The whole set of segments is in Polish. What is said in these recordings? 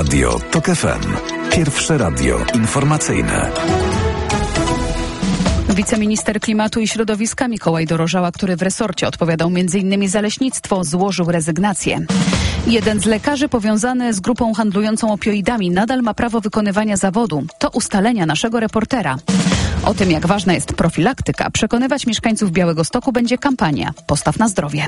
Radio TOK FM. Pierwsze radio informacyjne. Wiceminister Klimatu i Środowiska Mikołaj Dorożała, który w resorcie odpowiadał m.in. za leśnictwo, złożył rezygnację. Jeden z lekarzy powiązany z grupą handlującą opioidami nadal ma prawo wykonywania zawodu. To ustalenia naszego reportera. O tym, jak ważna jest profilaktyka, przekonywać mieszkańców Białegostoku będzie kampania Postaw na zdrowie.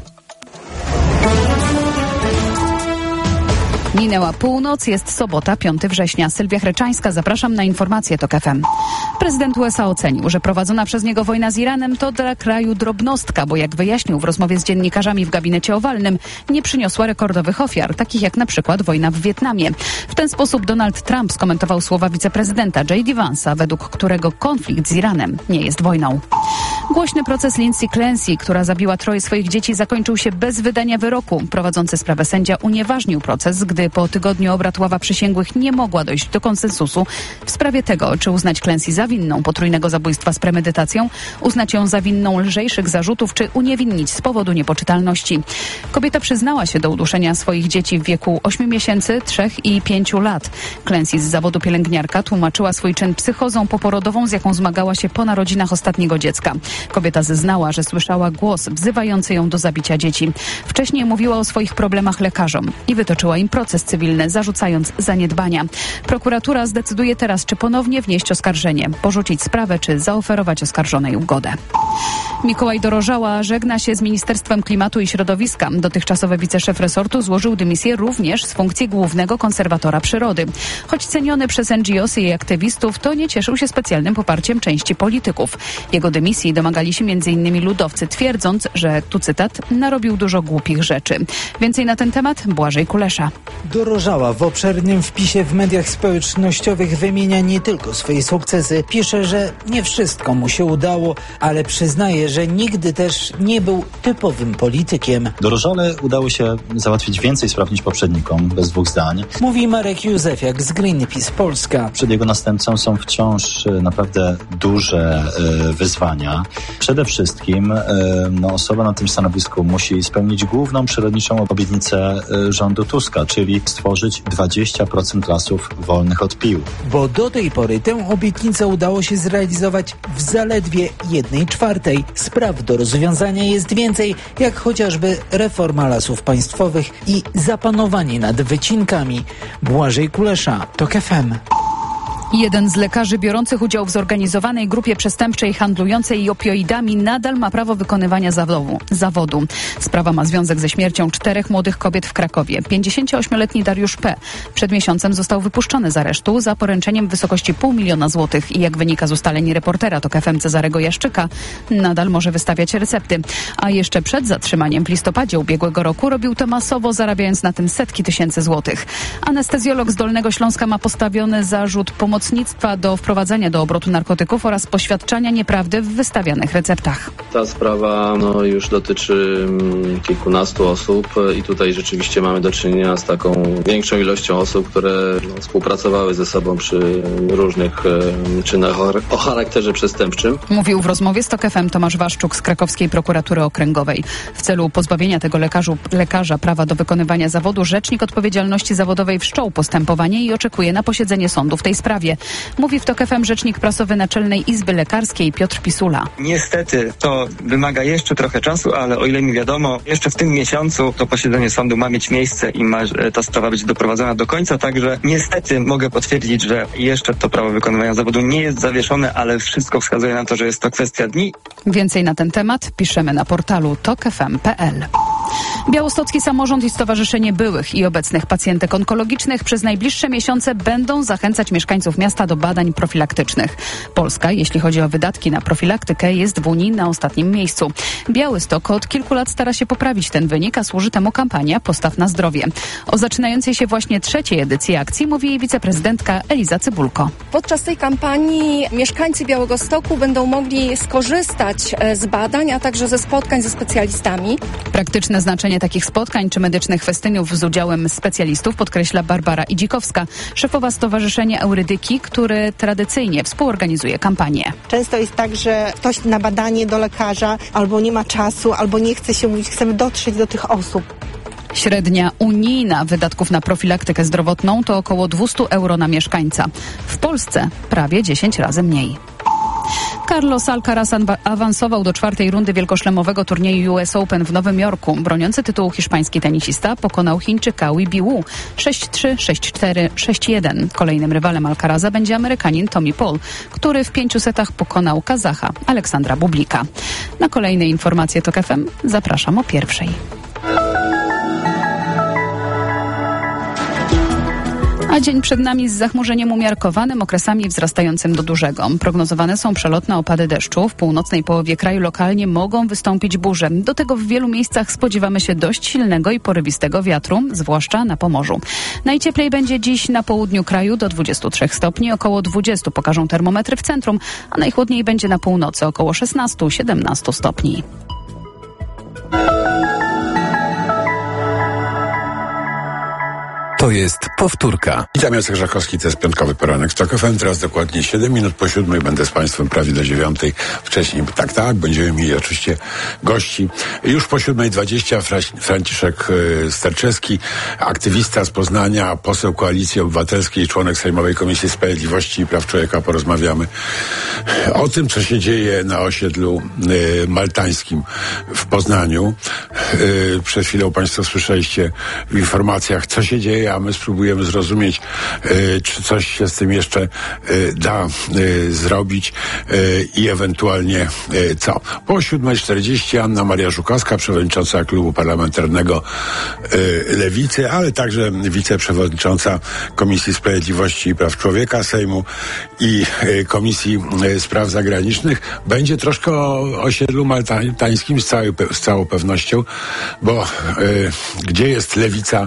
Minęła północ, jest sobota, 5 września. Sylwia Chreczańska, zapraszam na informacje TOK FM. Prezydent USA ocenił, że prowadzona przez niego wojna z Iranem to dla kraju drobnostka, bo jak wyjaśnił w rozmowie z dziennikarzami w gabinecie owalnym, nie przyniosła rekordowych ofiar, takich jak na przykład wojna w Wietnamie. W ten sposób Donald Trump skomentował słowa wiceprezydenta J.D. Vance'a, według którego konflikt z Iranem nie jest wojną. Głośny proces Lindsay Clancy, która zabiła 3 swoich dzieci, zakończył się bez wydania wyroku. Prowadzący sprawę sędzia unieważnił proces, gdy po tygodniu obrad ława przysięgłych nie mogła dojść do konsensusu w sprawie tego, czy uznać Clancy za winną potrójnego zabójstwa z premedytacją, uznać ją za winną lżejszych zarzutów, czy uniewinnić z powodu niepoczytalności. Kobieta przyznała się do uduszenia swoich dzieci w wieku 8 miesięcy, 3 i 5 lat. Clancy z zawodu pielęgniarka tłumaczyła swój czyn psychozą poporodową, z jaką zmagała się po narodzinach ostatniego dziecka. Kobieta zeznała, że słyszała głos wzywający ją do zabicia dzieci. Wcześniej mówiła o swoich problemach lekarzom i wytoczyła im proces cywilny, zarzucając zaniedbania. Prokuratura zdecyduje teraz, czy ponownie wnieść oskarżenie, porzucić sprawę, czy zaoferować oskarżonej ugodę. Mikołaj Dorożała żegna się z Ministerstwem Klimatu i Środowiska. Dotychczasowy wiceszef resortu złożył dymisję również z funkcji głównego konserwatora przyrody. Choć ceniony przez NGOs i aktywistów, to nie cieszył się specjalnym poparciem części polityków. Jego dymisji domagali się m.in. ludowcy, twierdząc, że, tu cytat, narobił dużo głupich rzeczy. Więcej na ten temat Błażej Kulesza. Dorożała w obszernym wpisie w mediach społecznościowych wymienia nie tylko swoje sukcesy. Pisze, że nie wszystko mu się udało, ale przyznaje, że nigdy też nie był typowym politykiem. Dorożale udało się załatwić więcej spraw niż poprzednikom, bez dwóch zdań. Mówi Marek Józefiak z Greenpeace Polska. Przed jego następcą są wciąż naprawdę duże wyzwania. Przede wszystkim osoba na tym stanowisku musi spełnić główną przyrodniczą obietnicę rządu Tuska, czyli stworzyć 20% lasów wolnych od pił. Bo do tej pory tę obietnicę udało się zrealizować w zaledwie 1/4. Spraw do rozwiązania jest więcej, jak chociażby reforma lasów państwowych i zapanowanie nad wycinkami. Błażej Kulesza, TOK FM. Jeden z lekarzy biorących udział w zorganizowanej grupie przestępczej handlującej opioidami nadal ma prawo wykonywania zawodu. Sprawa ma związek ze śmiercią 4 młodych kobiet w Krakowie. 58-letni Dariusz P. przed miesiącem został wypuszczony z aresztu za poręczeniem w wysokości $500 000 i jak wynika z ustaleń reportera TOK FM Cezarego Jaszczyka, nadal może wystawiać recepty. A jeszcze przed zatrzymaniem w listopadzie ubiegłego roku robił to masowo, zarabiając na tym setki tysięcy złotych. Anestezjolog z Dolnego Śląska ma postawiony zarzut pomocnictwa do wprowadzania do obrotu narkotyków oraz poświadczania nieprawdy w wystawianych receptach. Ta sprawa już dotyczy kilkunastu osób i tutaj rzeczywiście mamy do czynienia z taką większą ilością osób, które współpracowały ze sobą przy różnych czynach o charakterze przestępczym. Mówił w rozmowie z TOK FM Tomasz Waszczuk z Krakowskiej Prokuratury Okręgowej. W celu pozbawienia tego lekarza prawa do wykonywania zawodu Rzecznik Odpowiedzialności Zawodowej wszczął postępowanie i oczekuje na posiedzenie sądu w tej sprawie. Mówi w TOK FM rzecznik prasowy Naczelnej Izby Lekarskiej Piotr Pisula. Niestety to wymaga jeszcze trochę czasu, ale o ile mi wiadomo, jeszcze w tym miesiącu to posiedzenie sądu ma mieć miejsce i ma ta sprawa być doprowadzona do końca, także niestety mogę potwierdzić, że jeszcze to prawo wykonywania zawodu nie jest zawieszone, ale wszystko wskazuje na to, że jest to kwestia dni. Więcej na ten temat piszemy na portalu tokfm.pl. Białostocki Samorząd i Stowarzyszenie Byłych i Obecnych Pacjentek Onkologicznych przez najbliższe miesiące będą zachęcać mieszkańców miasta do badań profilaktycznych. Polska, jeśli chodzi o wydatki na profilaktykę, jest w Unii na ostatnim miejscu. Białystok od kilku lat stara się poprawić ten wynik, a służy temu kampania Postaw na zdrowie. O zaczynającej się właśnie 3. edycji akcji mówi jej wiceprezydentka Eliza Cybulko. Podczas tej kampanii mieszkańcy Białegostoku będą mogli skorzystać z badań, a także ze spotkań ze specjalistami. Praktyczne znaczenie takich spotkań czy medycznych festyniów z udziałem specjalistów podkreśla Barbara Idzikowska, szefowa Stowarzyszenia Eurydyki, które tradycyjnie współorganizuje kampanię. Często jest tak, że ktoś na badanie do lekarza albo nie ma czasu, albo nie chce się mówić, chcemy dotrzeć do tych osób. Średnia unijna wydatków na profilaktykę zdrowotną to około 200 euro na mieszkańca. W Polsce prawie 10 razy mniej. Carlos Alcaraz awansował do 4. rundy wielkoszlemowego turnieju US Open w Nowym Jorku. Broniący tytułu hiszpański tenisista pokonał Chińczyka Wi Wu 6-3, 6-4, 6-1. Kolejnym rywalem Alcaraza będzie Amerykanin Tommy Paul, który w 5 setach pokonał Kazacha Aleksandra Bublika. Na kolejne informacje TOK FM zapraszam o 1:00. A dzień przed nami z zachmurzeniem umiarkowanym, okresami wzrastającym do dużego. Prognozowane są przelotne opady deszczu. W północnej połowie kraju lokalnie mogą wystąpić burze. Do tego w wielu miejscach spodziewamy się dość silnego i porywistego wiatru, zwłaszcza na Pomorzu. Najcieplej będzie dziś na południu kraju do 23 stopni, około 20 pokażą termometry w centrum, a najchłodniej będzie na północy około 16-17 stopni. To jest powtórka. Witam, Jacek Żakowski, to jest piątkowy poranek z TOK FM. Teraz dokładnie 7 minut po 7 będę z Państwem prawie do 9. Wcześniej, tak, będziemy mieli oczywiście gości. Już po 7:20 Franciszek Sterczewski, aktywista z Poznania, poseł Koalicji Obywatelskiej, członek Sejmowej Komisji Sprawiedliwości i Praw Człowieka. Porozmawiamy o tym, co się dzieje na osiedlu maltańskim w Poznaniu. Przed chwilą Państwo słyszeliście w informacjach, co się dzieje, a my spróbujemy zrozumieć, czy coś się z tym jeszcze da zrobić i ewentualnie co. Po 7:40 Anna Maria Żukowska, przewodnicząca Klubu Parlamentarnego Lewicy, ale także wiceprzewodnicząca Komisji Sprawiedliwości i Praw Człowieka Sejmu i Komisji Spraw Zagranicznych. Będzie troszkę o osiedlu maltańskim z całą pewnością, bo gdzie jest lewica,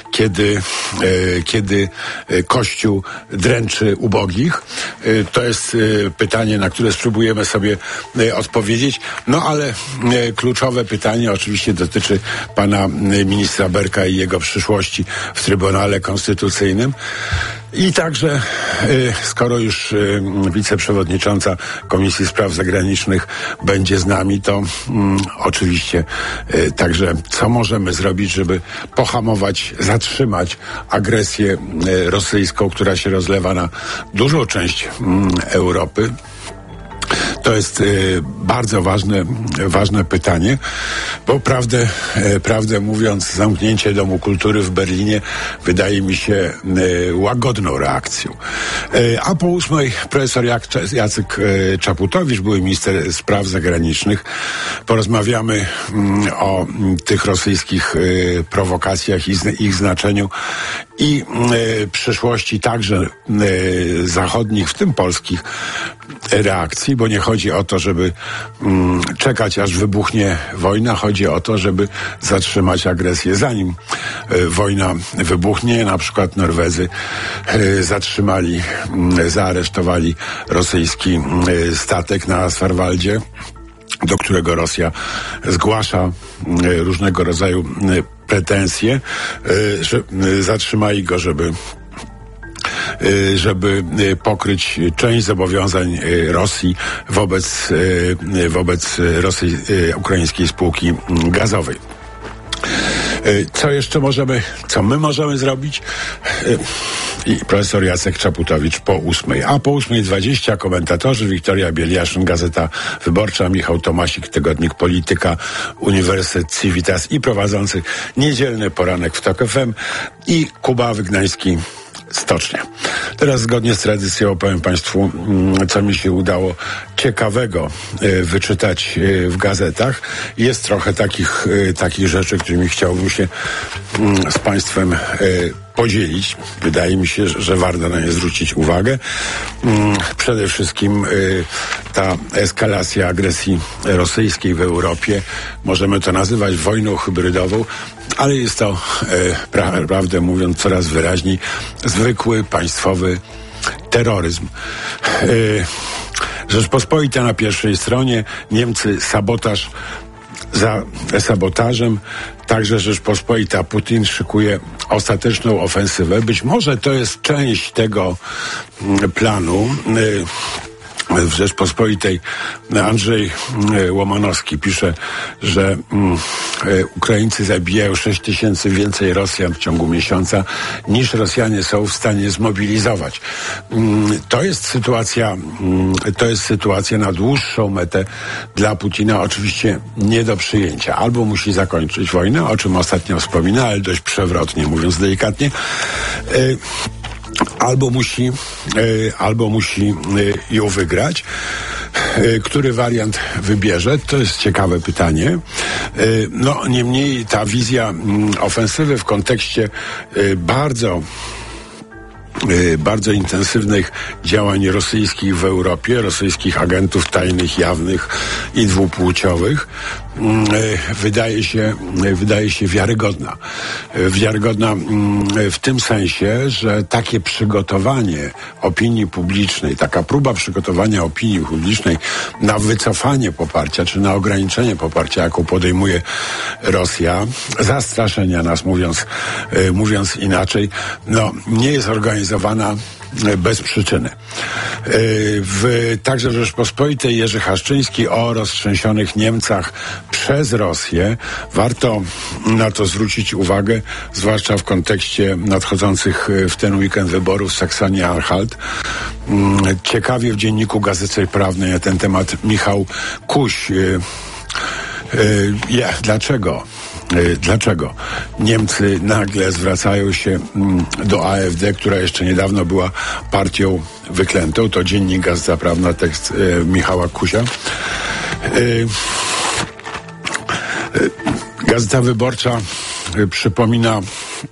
kiedy Kościół dręczy ubogich? To jest pytanie, na które spróbujemy sobie odpowiedzieć. No ale kluczowe pytanie oczywiście dotyczy pana ministra Berka i jego przyszłości w Trybunale Konstytucyjnym. I także, skoro już wiceprzewodnicząca Komisji Spraw Zagranicznych będzie z nami, to oczywiście także co możemy zrobić, żeby pohamować, zatrzymać agresję rosyjską, która się rozlewa na dużą część Europy. To jest bardzo ważne pytanie, bo prawdę mówiąc, zamknięcie Domu Kultury w Berlinie wydaje mi się łagodną reakcją. A po 8:00 profesor Jacek Czaputowicz, były minister spraw zagranicznych. Porozmawiamy o tych rosyjskich prowokacjach i ich znaczeniu i przyszłości także zachodnich, w tym polskich reakcji, bo nie chodzi o to, żeby czekać, aż wybuchnie wojna. Chodzi o to, żeby zatrzymać agresję, zanim wojna wybuchnie. Na przykład Norwedzy zaaresztowali rosyjski statek na Svalbardzie, do którego Rosja zgłasza różnego rodzaju pretensje, że zatrzymali go, żeby pokryć część zobowiązań Rosji wobec ukraińskiej spółki gazowej. Co my możemy zrobić? I profesor Jacek Czaputowicz po 8:00. A po 8:20 komentatorzy: Wiktoria Bieliaszyn, Gazeta Wyborcza, Michał Tomasik, Tygodnik Polityka, Uniwersytet Civitas i prowadzący niedzielny poranek w TOK FM i Kuba Wygnański, Stocznia. Teraz zgodnie z tradycją opowiem Państwu, co mi się udało ciekawego wyczytać w gazetach. Jest trochę takich rzeczy, którymi chciałbym się z Państwem podzielić. Wydaje mi się, że warto na nie zwrócić uwagę. Przede wszystkim ta eskalacja agresji rosyjskiej w Europie, możemy to nazywać wojną hybrydową, ale jest to, prawdę mówiąc, coraz wyraźniej zwykły państwowy terroryzm. Rzeczpospolita na pierwszej stronie, Niemcy sabotaż za sabotażem, także Rzeczpospolita, Putin szykuje ostateczną ofensywę. Być może to jest część tego planu. w Rzeczpospolitej Andrzej Łomanowski pisze, że Ukraińcy zabijają 6 000 więcej Rosjan w ciągu miesiąca, niż Rosjanie są w stanie zmobilizować. To jest sytuacja na dłuższą metę dla Putina, oczywiście nie do przyjęcia. Albo musi zakończyć wojnę, o czym ostatnio wspomina, ale dość przewrotnie, mówiąc delikatnie, albo musi ją wygrać. Który wariant wybierze? To jest ciekawe pytanie. No, niemniej ta wizja ofensywy w kontekście bardzo intensywnych działań rosyjskich w Europie, rosyjskich agentów tajnych, jawnych i dwupłciowych, wydaje się wiarygodna. Wiarygodna w tym sensie, że takie przygotowanie opinii publicznej, taka próba przygotowania opinii publicznej na wycofanie poparcia, czy na ograniczenie poparcia, jaką podejmuje Rosja, zastraszenia nas, mówiąc inaczej, no, nie jest organizowana bez przyczyny. Także w Rzeczpospolitej Jerzy Haszczyński o roztrzęsionych Niemcach przez Rosję. Warto na to zwrócić uwagę, zwłaszcza w kontekście nadchodzących w ten weekend wyborów w Saksonii-Anhalt. Ciekawie w dzienniku Gazety Prawnej na ten temat Michał Kuś. Dlaczego Niemcy nagle zwracają się do AfD, która jeszcze niedawno była partią wyklętą? To dziennik Gazeta Prawna, tekst Michała Kusia. Gazeta Wyborcza przypomina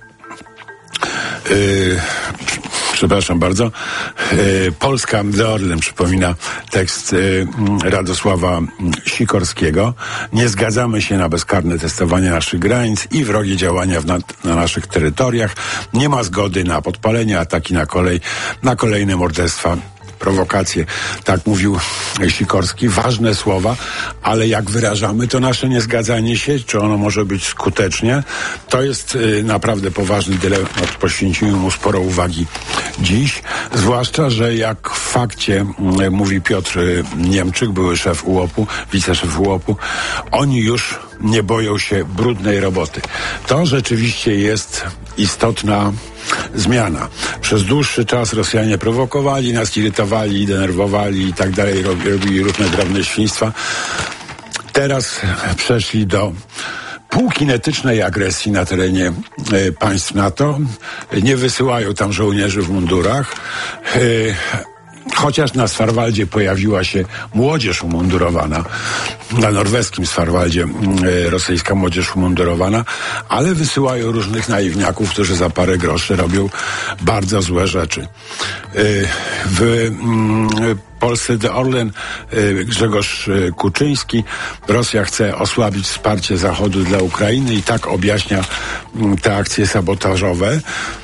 przepraszam bardzo, Polska The Orlen przypomina tekst Radosława Sikorskiego. Nie zgadzamy się na bezkarne testowanie naszych granic i wrogie działania na naszych terytoriach. Nie ma zgody na podpalenie, ataki na kolejne morderstwa, prowokacje. Tak mówił Sikorski. Ważne słowa, ale jak wyrażamy to nasze niezgadzanie się, czy ono może być skutecznie, to jest naprawdę poważny dylemat. Poświęcimy mu sporo uwagi dziś. Zwłaszcza, że jak w fakcie mówi Piotr Niemczyk, były szef UOP-u, wiceszef UOP-u, oni już nie boją się brudnej roboty. To rzeczywiście jest istotna zmiana. Przez dłuższy czas Rosjanie prowokowali nas, irytowali, denerwowali i tak dalej, robili różne drobne świństwa. Teraz przeszli do półkinetycznej agresji na terenie państw NATO. Nie wysyłają tam żołnierzy w mundurach. Chociaż na Svalbardzie pojawiła się młodzież umundurowana, na norweskim Svalbardzie rosyjska młodzież umundurowana, ale wysyłają różnych naiwniaków, którzy za parę groszy robią bardzo złe rzeczy. W Polsce The Orlen Grzegorz Kuczyński. Rosja chce osłabić wsparcie Zachodu dla Ukrainy i tak objaśnia te akcje sabotażowe.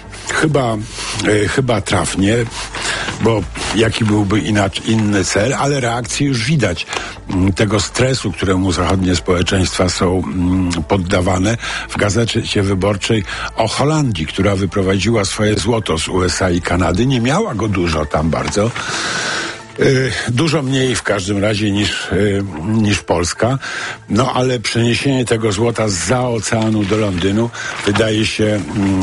Chyba trafnie, bo jaki byłby inny cel, ale reakcje już widać tego stresu, któremu zachodnie społeczeństwa są poddawane. W Gazecie Wyborczej o Holandii, która wyprowadziła swoje złoto z USA i Kanady. Nie miała go dużo tam bardzo. Dużo mniej w każdym razie niż Polska. No ale przeniesienie tego złota zza oceanu do Londynu wydaje się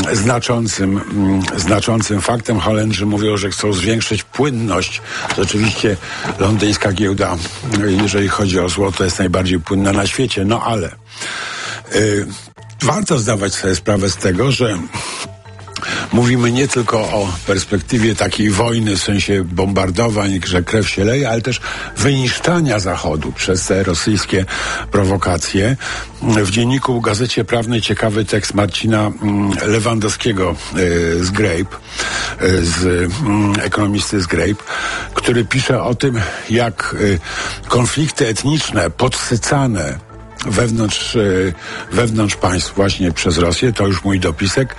znaczącym faktem. Holendrzy mówią, że chcą zwiększyć płynność. To oczywiście londyńska giełda, jeżeli chodzi o złoto, jest najbardziej płynna na świecie. No ale warto zdawać sobie sprawę z tego, że mówimy nie tylko o perspektywie takiej wojny, w sensie bombardowań, że krew się leje, ale też wyniszczania Zachodu przez te rosyjskie prowokacje. W dzienniku Gazecie Prawnej ciekawy tekst Marcina Lewandowskiego z Grape, ekonomisty z Grape, który pisze o tym, jak konflikty etniczne podsycane wewnątrz państw właśnie przez Rosję, to już mój dopisek,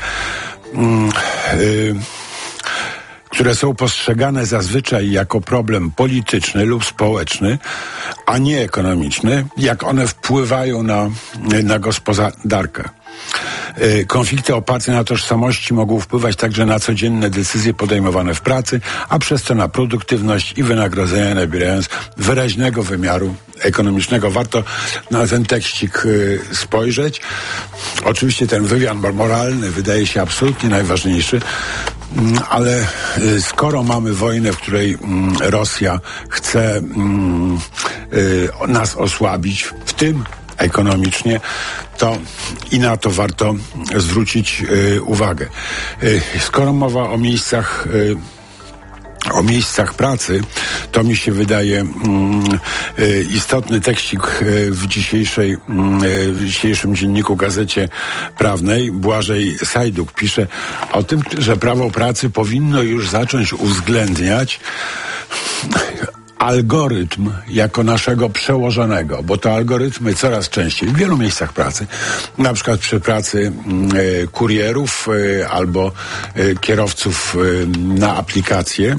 które są postrzegane zazwyczaj jako problem polityczny lub społeczny, a nie ekonomiczny, jak one wpływają na gospodarkę. Konflikty oparte na tożsamości mogą wpływać także na codzienne decyzje podejmowane w pracy, a przez to na produktywność i wynagrodzenia, nabierając wyraźnego wymiaru ekonomicznego. Warto na ten tekstik spojrzeć. Oczywiście ten wymiar moralny wydaje się absolutnie najważniejszy, ale skoro mamy wojnę, w której Rosja chce nas osłabić, w tym ekonomicznie, to i na to warto zwrócić uwagę. Skoro mowa o miejscach pracy, to mi się wydaje istotny tekstik w dzisiejszym dzienniku Gazecie Prawnej. Błażej Sajduk pisze o tym, że prawo pracy powinno już zacząć uwzględniać algorytm jako naszego przełożonego, bo to algorytmy coraz częściej w wielu miejscach pracy, na przykład przy pracy kurierów albo kierowców na aplikacje,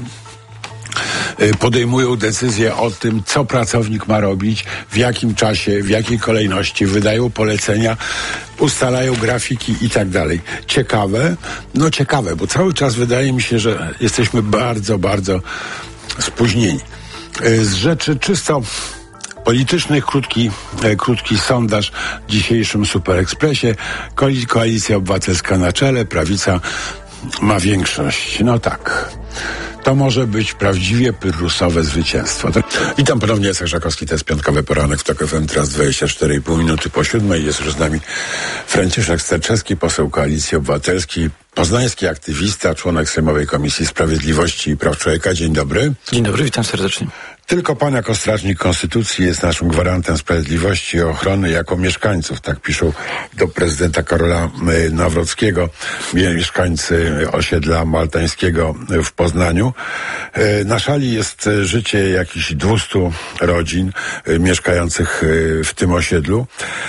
podejmują decyzje o tym, co pracownik ma robić, w jakim czasie, w jakiej kolejności, wydają polecenia, ustalają grafiki i tak dalej. Ciekawe, bo cały czas wydaje mi się, że jesteśmy bardzo, bardzo spóźnieni. Z rzeczy czysto politycznych, krótki sondaż w dzisiejszym Super Expressie. Koalicja Obywatelska na czele, prawica ma większość. No tak. To może być prawdziwie pyrrusowe zwycięstwo. Witam ponownie, Jacek Żakowski, to jest piątkowy poranek w TOK FM, teraz 24,5 minuty po 7. Jest już z nami Franciszek Sterczewski, poseł Koalicji Obywatelskiej, poznański aktywista, członek Sejmowej Komisji Sprawiedliwości i Praw Człowieka. Dzień dobry. Dzień dobry, witam serdecznie. Tylko pan jako strażnik Konstytucji jest naszym gwarantem sprawiedliwości i ochrony jako mieszkańców. Tak piszą do prezydenta Karola Nawrockiego mieszkańcy osiedla maltańskiego w Poznaniu. Na szali jest życie jakichś 200 rodzin mieszkających w tym osiedlu.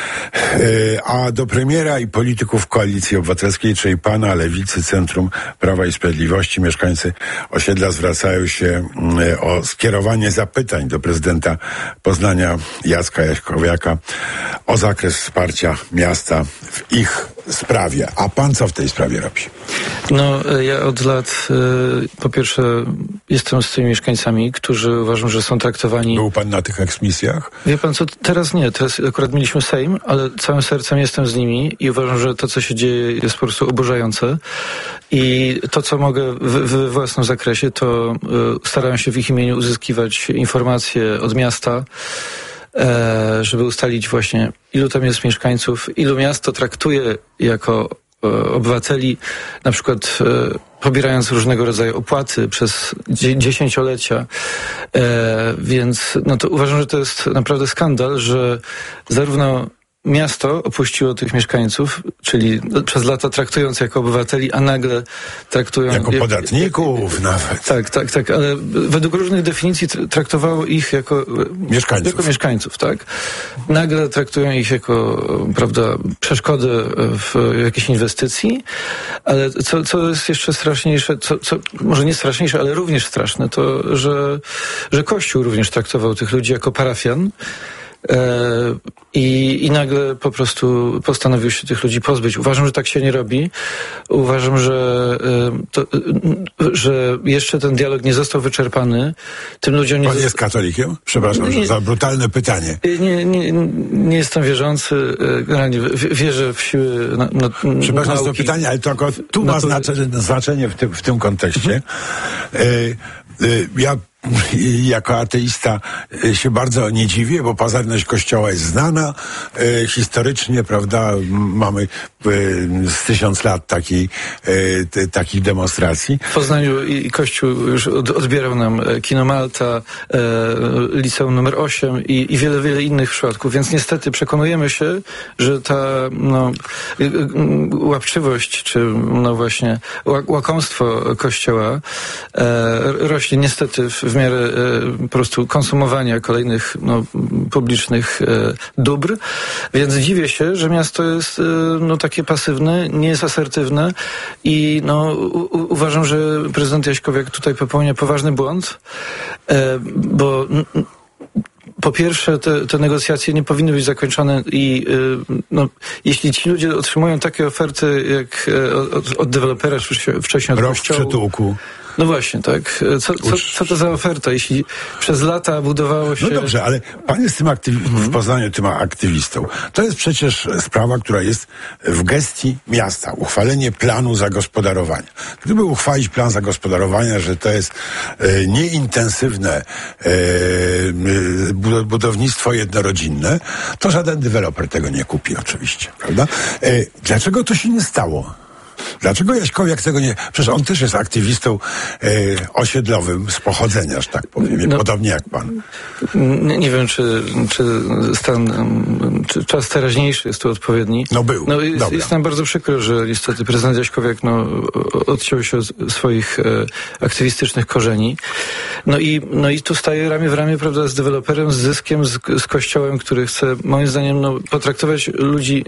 A do premiera i polityków Koalicji Obywatelskiej, czyli pana, Lewicy, Centrum Prawa i Sprawiedliwości, mieszkańcy osiedla zwracają się o skierowanie zapytań do prezydenta Poznania Jacka Jaśkowiaka o zakres wsparcia miasta w ich sprawie. A pan co w tej sprawie robi? Ja od lat po pierwsze jestem z tymi mieszkańcami, którzy uważam, że są traktowani... Był pan na tych eksmisjach? Wie pan co, teraz nie. Teraz akurat mieliśmy Sejm, ale całym sercem jestem z nimi i uważam, że to, co się dzieje, jest po prostu oburzające. I to, co mogę w własnym zakresie, to starałem się w ich imieniu uzyskiwać informacje od miasta, żeby ustalić właśnie, ilu tam jest mieszkańców, ilu miasto traktuje jako obywateli, na przykład pobierając różnego rodzaju opłaty przez dziesięciolecia. Więc to uważam, że to jest naprawdę skandal, że zarówno miasto opuściło tych mieszkańców, czyli przez lata traktując jako obywateli, a nagle traktują... Jako podatników nawet. Tak, ale według różnych definicji traktowało ich jako mieszkańców, tak? Nagle traktują ich jako, przeszkodę w jakiejś inwestycji, ale co jest jeszcze straszniejsze, co może nie straszniejsze, ale również straszne, to, że Kościół również traktował tych ludzi jako parafian, i nagle po prostu postanowił się tych ludzi pozbyć. Uważam, że tak się nie robi. Uważam, że jeszcze ten dialog nie został wyczerpany. Tym ludziom nie... Pan jest katolikiem? Przepraszam za brutalne pytanie. Nie jestem wierzący. Generalnie wierzę w siły Przepraszam za to pytanie, ale to tu ma znaczenie w tym kontekście. Ja jako ateista się bardzo nie dziwię, bo pazerność Kościoła jest znana. Historycznie, prawda, mamy z 1000 lat takich demonstracji. W Poznaniu i Kościół już odbierał nam Kino Malta, Liceum numer 8 i wiele, wiele innych przypadków, więc niestety przekonujemy się, że ta łapczywość, czy właśnie łakomstwo Kościoła rośnie niestety w miarę po prostu konsumowania kolejnych publicznych dóbr, więc dziwię się, że miasto jest takie pasywne, nie jest asertywne i uważam, że prezydent Jaśkowiak tutaj popełnia poważny błąd, bo po pierwsze, te negocjacje nie powinny być zakończone i jeśli ci ludzie otrzymują takie oferty jak od dewelopera, wcześniej od kościoła. Rok przetłuku. No właśnie, tak. Co to za oferta, jeśli przez lata budowało się... No dobrze, ale pan jest tym w Poznaniu tym aktywistą. To jest przecież sprawa, która jest w gestii miasta. Uchwalenie planu zagospodarowania. Gdyby uchwalić plan zagospodarowania, że to jest nieintensywne budownictwo jednorodzinne, to żaden deweloper tego nie kupi oczywiście, prawda? Dlaczego to się nie stało? Dlaczego Jaśkowiak tego nie... Przecież on też jest aktywistą osiedlowym z pochodzenia, że tak powiem, podobnie jak pan. Nie wiem, czy czas teraźniejszy jest tu odpowiedni. Był. Jest nam bardzo przykro, że niestety prezydent Jaśkowiak odciął się od swoich aktywistycznych korzeni. No i tu staje ramię w ramię, prawda, z deweloperem, z zyskiem, z kościołem, który chce, moim zdaniem, potraktować ludzi,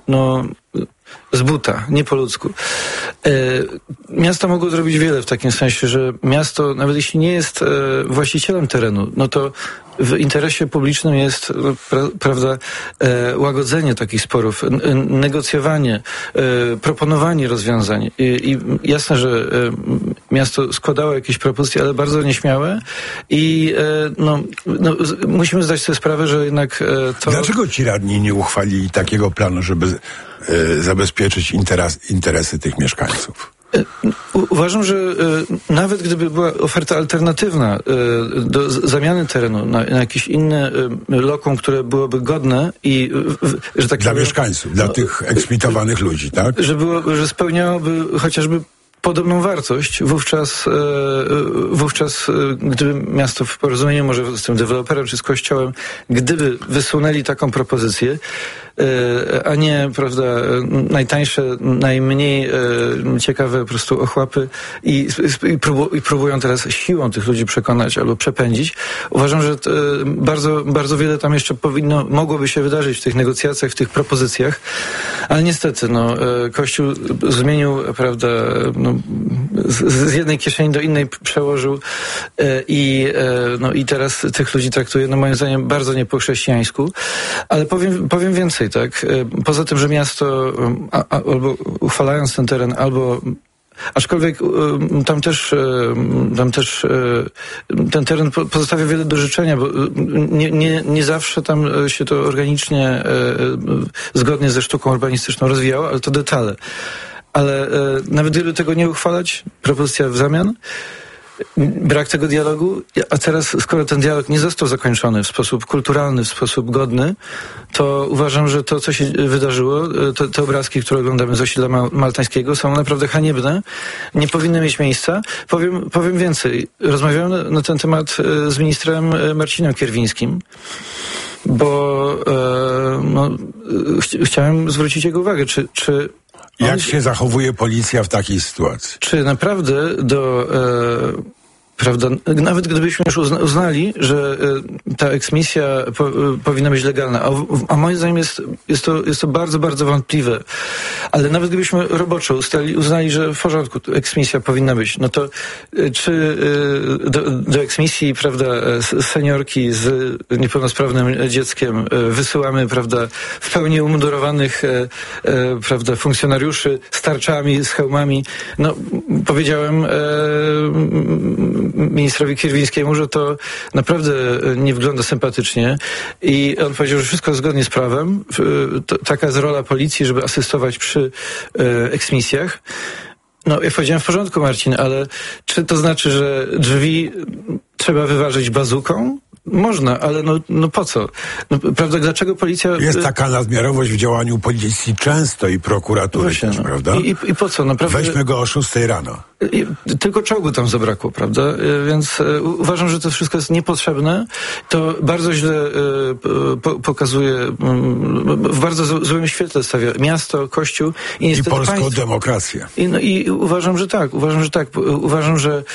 z buta, nie po ludzku. Miasto mogło zrobić wiele w takim sensie, że miasto, nawet jeśli nie jest właścicielem terenu, no to w interesie publicznym jest, prawda, łagodzenie takich sporów, negocjowanie, proponowanie rozwiązań. I jasne, że miasto składało jakieś propozycje, ale bardzo nieśmiałe i musimy zdać sobie sprawę, że jednak to... Dlaczego ci radni nie uchwalili takiego planu, żeby zabezpieczyć interesy tych mieszkańców? Uważam, że nawet gdyby była oferta alternatywna do zamiany terenu na jakieś inne lokum, które byłoby godne i że tak dla mieszkańców, dla tych eksplitowanych ludzi, tak? Że spełniałoby chociażby podobną wartość, wówczas gdyby miasto w porozumieniu może z tym deweloperem czy z kościołem, gdyby wysunęli taką propozycję, a nie, prawda, najtańsze, najmniej ciekawe po prostu ochłapy i próbują teraz siłą tych ludzi przekonać albo przepędzić. Uważam, że bardzo, bardzo wiele tam jeszcze mogłoby się wydarzyć w tych negocjacjach, w tych propozycjach, ale niestety, Kościół zmienił, prawda, z jednej kieszeni do innej przełożył i teraz tych ludzi traktuje, moim zdaniem, bardzo nie po chrześcijańsku, ale powiem więcej, tak? Poza tym, że miasto albo uchwalając ten teren, aczkolwiek tam też ten teren pozostawia wiele do życzenia, bo nie zawsze tam się to organicznie, zgodnie ze sztuką urbanistyczną rozwijało, ale to detale. Ale nawet gdyby tego nie uchwalać, propozycja w zamian, brak tego dialogu, a teraz, skoro ten dialog nie został zakończony w sposób kulturalny, w sposób godny, to uważam, że to, co się wydarzyło, te obrazki, które oglądamy z osiedla maltańskiego, są naprawdę haniebne, nie powinny mieć miejsca. Powiem więcej. Rozmawiałem na ten temat z ministrem Marcinem Kierwińskim, bo chciałem zwrócić jego uwagę, czy jak się zachowuje policja w takiej sytuacji? Czy naprawdę prawda, nawet gdybyśmy już uznali, że ta eksmisja powinna być legalna, a moim zdaniem jest to bardzo, bardzo wątpliwe, ale nawet gdybyśmy roboczo uznali, że w porządku, eksmisja powinna być, no to czy do eksmisji, prawda, seniorki z niepełnosprawnym dzieckiem wysyłamy, prawda, w pełni umundurowanych, prawda, funkcjonariuszy z tarczami, z hełmami? Powiedziałem ministrowi Kierwińskiemu, że to naprawdę nie wygląda sympatycznie i on powiedział, że wszystko zgodnie z prawem. Taka jest rola policji, żeby asystować przy eksmisjach. Ja powiedziałem w porządku, Marcin, ale czy to znaczy, że drzwi trzeba wyważyć bazuką? Można, ale po co? Prawda, dlaczego policja... Jest taka nadmiarowość w działaniu policji często i prokuratury właśnie, też, prawda? I po co? Naprawdę... Weźmy go o 6 rano. Tylko czołgu tam zabrakło, prawda? Więc uważam, że to wszystko jest niepotrzebne. To bardzo źle pokazuje, w bardzo złym świetle stawia miasto, Kościół i niestety polską państwo. Demokrację. I uważam, że tak. Uważam, że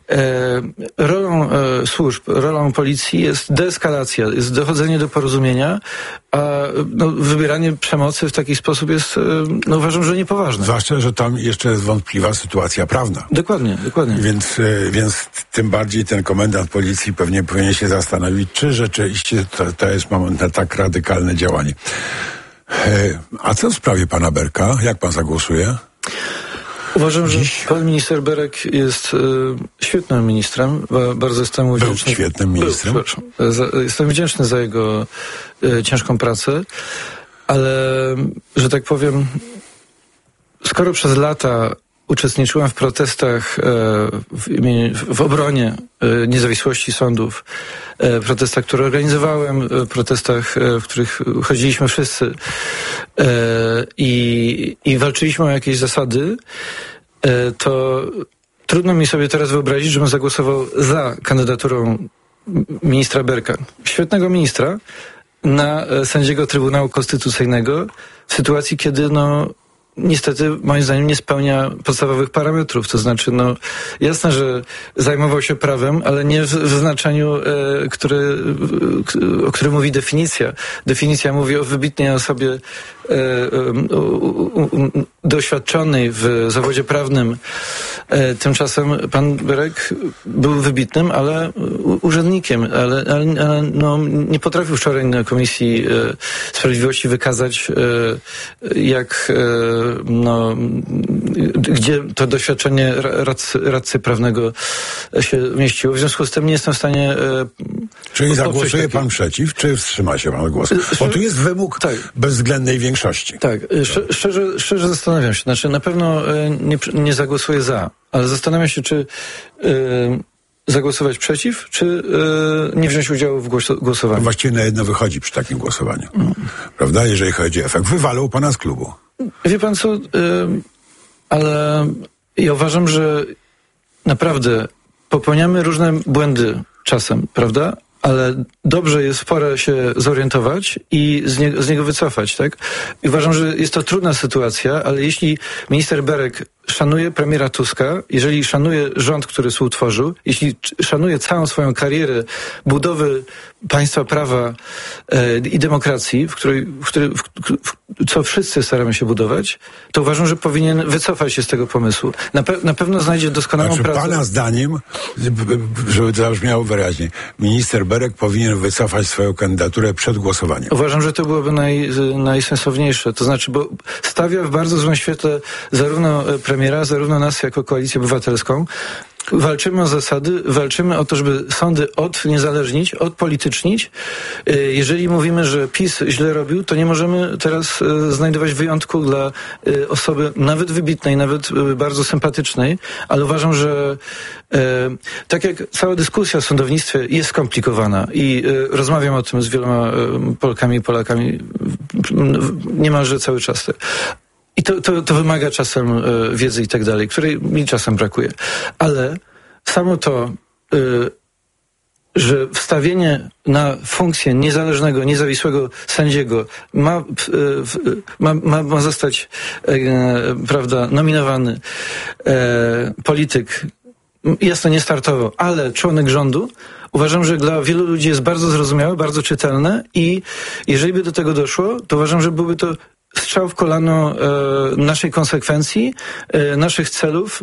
Rolą służb, rolą policji jest deeskalacja, jest dochodzenie do porozumienia, a wybieranie przemocy w taki sposób jest, uważam, że niepoważne. Zwłaszcza, że tam jeszcze jest wątpliwa sytuacja prawna. Dokładnie. Więc tym bardziej ten komendant policji pewnie powinien się zastanowić, czy rzeczywiście to jest moment na tak radykalne działanie. A co w sprawie pana Berka? Jak pan zagłosuje? Uważam, że pan minister Berek jest świetnym ministrem. Bardzo jestem mu wdzięczny. Był świetnym ministrem? Jestem wdzięczny za jego ciężką pracę, ale, że tak powiem, skoro przez lata uczestniczyłem w protestach w obronie niezawisłości sądów, protestach, które organizowałem, protestach, w których chodziliśmy wszyscy i walczyliśmy o jakieś zasady, to trudno mi sobie teraz wyobrazić, żebym zagłosował za kandydaturą ministra Berka, świetnego ministra, na sędziego Trybunału Konstytucyjnego w sytuacji, kiedy niestety, moim zdaniem, nie spełnia podstawowych parametrów. To znaczy, jasne, że zajmował się prawem, ale nie w znaczeniu, o którym mówi definicja. Definicja mówi o wybitnej osobie doświadczonej w zawodzie prawnym. Tymczasem pan Berek był wybitnym, ale urzędnikiem, ale nie potrafił wczoraj na Komisji Sprawiedliwości wykazać, gdzie to doświadczenie radcy prawnego się mieściło. W związku z tym nie jestem w stanie... Czyli zagłosuje pan przeciw, czy wstrzyma się pan od głosu? Bo tu jest wymóg bezwzględnej większości. Tak, szczerze zastanawiam się. Znaczy, na pewno nie zagłosuję za, ale zastanawiam się, czy zagłosować przeciw, czy nie wziąć udziału w głosowaniu. Właściwie na jedno wychodzi przy takim głosowaniu. Prawda? Jeżeli chodzi o efekt. Wywalał pana z klubu. Wie pan co, ale ja uważam, że naprawdę popełniamy różne błędy czasem, prawda? Ale dobrze jest w porę się zorientować i z niego wycofać, tak? I uważam, że jest to trudna sytuacja, ale jeśli minister Berek szanuje premiera Tuska, jeżeli szanuje rząd, który współtworzył, jeśli szanuje całą swoją karierę budowy państwa prawa i demokracji, co wszyscy staramy się budować, to uważam, że powinien wycofać się z tego pomysłu. Na pewno znajdzie doskonałą pracę. Pana zdaniem, żeby to zabrzmiało wyraźnie, minister Berek powinien wycofać swoją kandydaturę przed głosowaniem. Uważam, że to byłoby najsensowniejsze. To znaczy, bo stawia w bardzo złym świetle zarówno premiera, zarówno nas jako Koalicję Obywatelską. Walczymy o zasady, walczymy o to, żeby sądy odniezależnić, odpolitycznić. Jeżeli mówimy, że PiS źle robił, to nie możemy teraz znajdować wyjątku dla osoby nawet wybitnej, nawet bardzo sympatycznej, ale uważam, że tak jak cała dyskusja o sądownictwie jest skomplikowana i rozmawiam o tym z wieloma Polkami i Polakami niemalże cały czas. I to wymaga czasem wiedzy i tak dalej, której mi czasem brakuje. Ale samo to, że wstawienie na funkcję niezależnego, niezawisłego sędziego ma zostać, prawda, nominowany polityk, jasno nie startował, ale członek rządu, uważam, że dla wielu ludzi jest bardzo zrozumiałe, bardzo czytelne i jeżeli by do tego doszło, to uważam, że byłby to strzał w kolano naszej konsekwencji, naszych celów,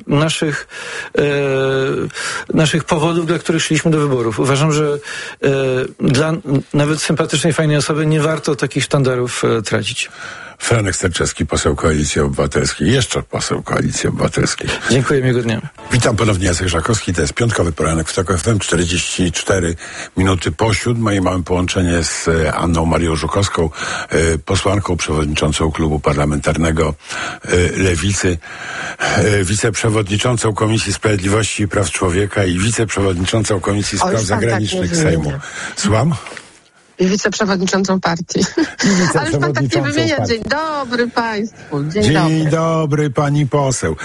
naszych powodów, dla których szliśmy do wyborów. Uważam, że dla nawet sympatycznej, fajnej osoby nie warto takich sztandarów tracić. Franek Sterczewski, poseł Koalicji Obywatelskiej. Jeszcze poseł Koalicji Obywatelskiej. Dziękuję, miłego dnia. Witam ponownie, Jacek Żakowski. To jest piątkowy poranek w TOK FM, 44 minuty po 7 i mamy połączenie z Anną Marią Żukowską, posłanką, przewodniczącą Klubu Parlamentarnego Lewicy, wiceprzewodniczącą Komisji Sprawiedliwości i Praw Człowieka i wiceprzewodniczącą Komisji Spraw Zagranicznych Sejmu. Słucham? I wiceprzewodniczącą partii. Ale pan tak nie wymienia. Partii. Dzień dobry państwu. Dzień dobry pani poseł.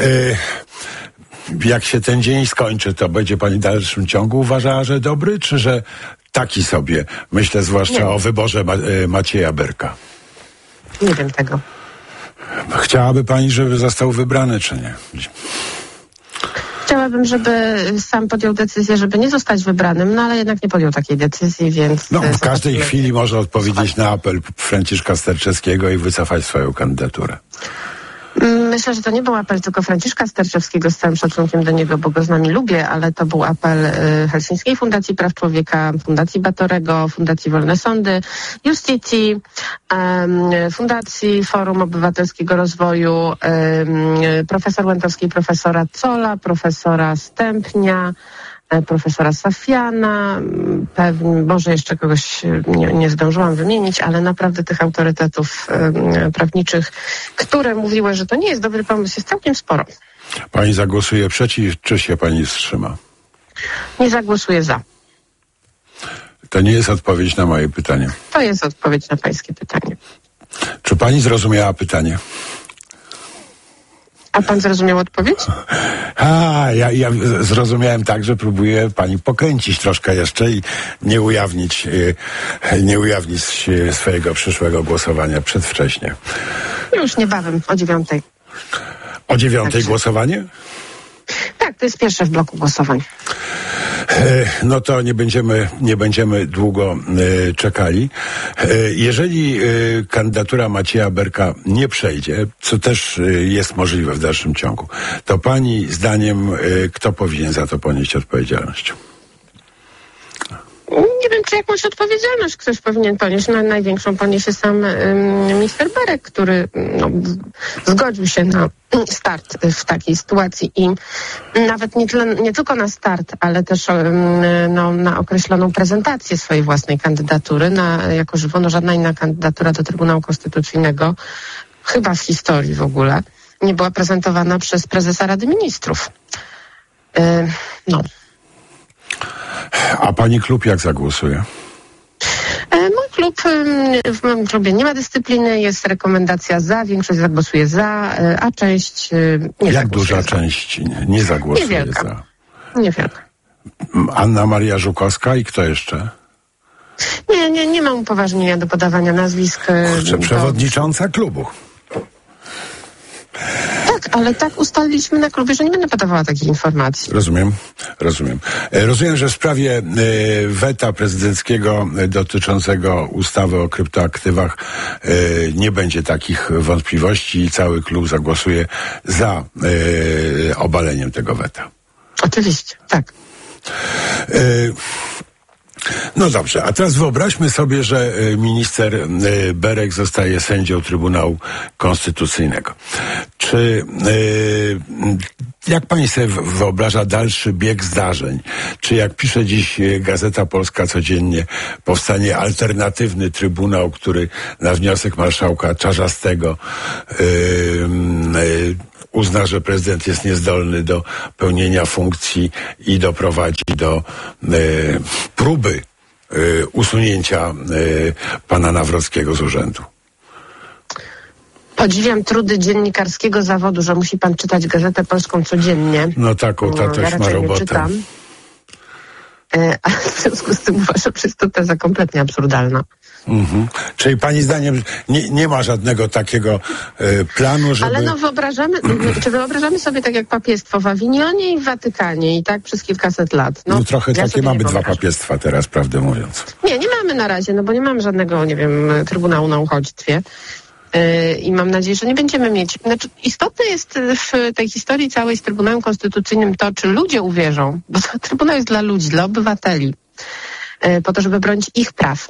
Jak się ten dzień skończy, to będzie pani w dalszym ciągu uważała, że dobry, czy że taki sobie? Myślę zwłaszcza o wyborze Macieja Berka. Nie wiem tego. Chciałaby pani, żeby został wybrany, czy nie? Chciałabym, żeby sam podjął decyzję, żeby nie zostać wybranym, no ale jednak nie podjął takiej decyzji, więc... No, w każdej chwili może odpowiedzieć na apel Franciszka Sterczewskiego i wycofać swoją kandydaturę. Myślę, że to nie był apel tylko Franciszka Sterczewskiego, z całym szacunkiem do niego, bo go z nami lubię, ale to był apel Helsińskiej Fundacji Praw Człowieka, Fundacji Batorego, Fundacji Wolne Sądy, Justicji, Fundacji Forum Obywatelskiego Rozwoju, profesor Łętowskiej, profesora Cola, profesora Stępnia, profesora Safiana, pewnie, może jeszcze kogoś nie zdążyłam wymienić, ale naprawdę tych autorytetów prawniczych, które mówiły, że to nie jest dobry pomysł, jest całkiem sporo. Pani zagłosuje przeciw, czy się pani wstrzyma? Nie zagłosuję za. To nie jest odpowiedź na moje pytanie. To jest odpowiedź na pańskie pytanie. Czy pani zrozumiała pytanie? A pan zrozumiał odpowiedź? Ja zrozumiałem tak, że próbuję pani pokręcić troszkę jeszcze i nie ujawnić swojego przyszłego głosowania przedwcześnie. Już niebawem, o 9:00. O 9:00 głosowanie? Tak, to jest pierwsze w bloku głosowań. No to nie będziemy długo czekali. Jeżeli kandydatura Macieja Berka nie przejdzie, co też jest możliwe w dalszym ciągu, to pani zdaniem kto powinien za to ponieść odpowiedzialność? Nie wiem, czy jakąś odpowiedzialność ktoś powinien ponieść. No, największą poniesie sam minister Berek, który zgodził się na start w takiej sytuacji i nawet nie tylko na start, ale też na określoną prezentację swojej własnej kandydatury jako żywo. No, żadna inna kandydatura do Trybunału Konstytucyjnego, chyba w historii w ogóle, nie była prezentowana przez prezesa Rady Ministrów. A pani klub jak zagłosuje? W moim klubie nie ma dyscypliny, jest rekomendacja za, większość zagłosuje za, a część nie Jak zagłosuje duża za. część nie zagłosuje Niewielka. za? Niewielka. Anna Maria Żukowska i kto jeszcze? Nie mam upoważnienia do podawania nazwisk. Przewodnicząca klubu. Tak, ale tak ustaliliśmy na klubie, że nie będę podawała takich informacji. Rozumiem. Rozumiem, że w sprawie weta prezydenckiego dotyczącego ustawy o kryptoaktywach nie będzie takich wątpliwości i cały klub zagłosuje za obaleniem tego weta. Oczywiście, tak. No dobrze, a teraz wyobraźmy sobie, że minister Berek zostaje sędzią Trybunału Konstytucyjnego. Jak pani sobie wyobraża dalszy bieg zdarzeń? Czy jak pisze dziś Gazeta Polska codziennie, powstanie alternatywny trybunał, który na wniosek marszałka Czarzastego uzna, że prezydent jest niezdolny do pełnienia funkcji i doprowadzi do próby usunięcia pana Nawrockiego z urzędu? Podziwiam trudy dziennikarskiego zawodu, że musi pan czytać Gazetę Polską codziennie. No taką, tatoś ma robotę. Czytam. A w związku z tym uważam, że jest to teza kompletnie absurdalna. Mhm. Czyli pani zdaniem nie ma żadnego takiego planu, żeby... Ale wyobrażamy sobie tak jak papiestwo w Awinionie i w Watykanie i tak przez kilkaset lat. No trochę takie mamy dwa papiestwa teraz, prawdę mówiąc. Nie mamy na razie, bo nie mamy żadnego, Trybunału na uchodźstwie. I mam nadzieję, że nie będziemy mieć. Istotne jest w tej historii całej z Trybunałem Konstytucyjnym to, czy ludzie uwierzą, bo to Trybunał jest dla ludzi, dla obywateli, po to, żeby bronić ich praw.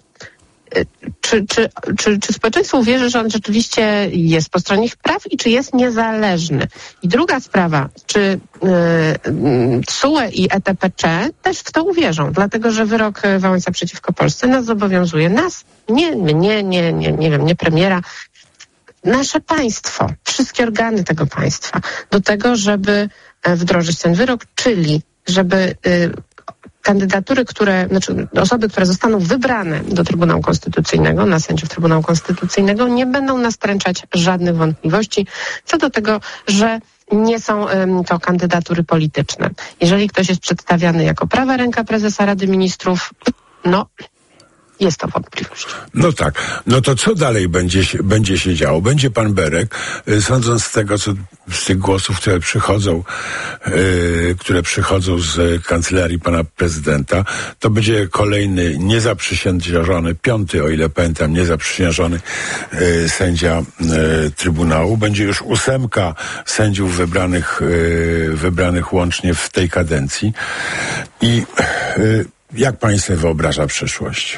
Czy społeczeństwo uwierzy, że on rzeczywiście jest po stronie ich praw i czy jest niezależny? I druga sprawa, czy TSUE i ETPC też w to uwierzą, dlatego że wyrok Wałęsa przeciwko Polsce nas zobowiązuje, nie premiera, nasze państwo, wszystkie organy tego państwa do tego, żeby wdrożyć ten wyrok, czyli żeby kandydatury, osoby, które zostaną wybrane do Trybunału Konstytucyjnego, na sędziów Trybunału Konstytucyjnego, nie będą nastręczać żadnych wątpliwości co do tego, że nie są to kandydatury polityczne. Jeżeli ktoś jest przedstawiany jako prawa ręka prezesa Rady Ministrów, jest to wątpliwość. No tak. No to co dalej będzie się działo? Będzie pan Berek, sądząc z tego, z tych głosów, które przychodzą z kancelarii pana prezydenta, to będzie kolejny niezaprzysiężony, 5., o ile pamiętam, niezaprzysiężony sędzia Trybunału. Będzie już 8 sędziów wybranych łącznie w tej kadencji. I jak pani sobie wyobraża przyszłość?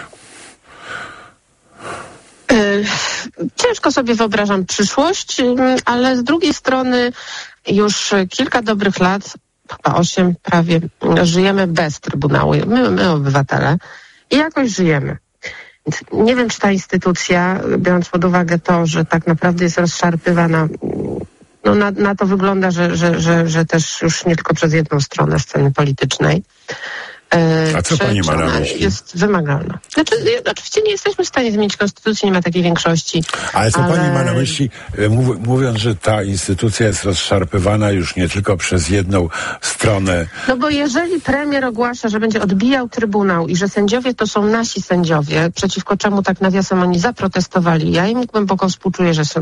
Ciężko sobie wyobrażam przyszłość, ale z drugiej strony już kilka dobrych lat, chyba 8 prawie, żyjemy bez Trybunału. My obywatele, i jakoś żyjemy. Więc nie wiem, czy ta instytucja, biorąc pod uwagę to, że tak naprawdę jest rozszarpywana, no na to wygląda, że też już nie tylko przez jedną stronę sceny politycznej. A co pani ma na myśli? Jest wymagalna. Znaczy, oczywiście nie jesteśmy w stanie zmienić konstytucji, nie ma takiej większości. Ale co pani ma na myśli, mówiąc, że ta instytucja jest rozszarpywana już nie tylko przez jedną stronę? No bo jeżeli premier ogłasza, że będzie odbijał Trybunał i że sędziowie to są nasi sędziowie, przeciwko czemu tak nawiasem oni zaprotestowali, ja im głęboko współczuję, że są